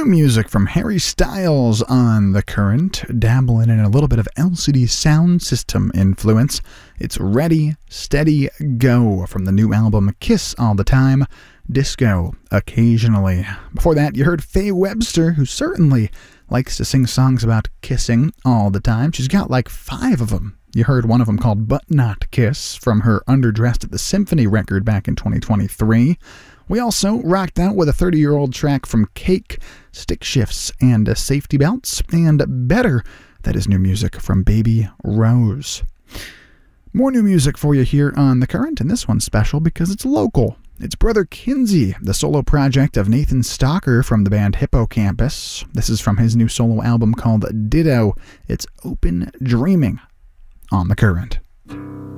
music from Harry Styles on The Current, dabbling in a little bit of LCD Sound System influence. It's Ready, Steady, Go from the new album Kiss All the Time, Disco Occasionally. Before that, you heard Faye Webster, who certainly likes to sing songs about kissing all the time. She's got like 5 of them. You heard one of them called But Not Kiss from her Underdressed at the Symphony record back in 2023. We also rocked out with a 30-year-old track from Cake, Stick Shifts and Safety Belts, and Better, that is new music from Baby Rose. More new music for you here on The Current, and this one's special because it's local. It's Brother Kinsey, the solo project of Nathan Stalker from the band Hippocampus. This is from his new solo album called Ditto. It's Open Dreaming on The Current.